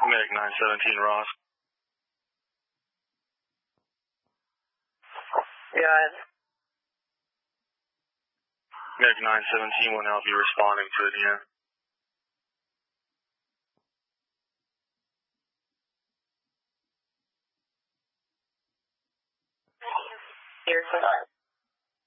Medic 917 Ross. Yeah. Medic 917 will now be responding to it here. You're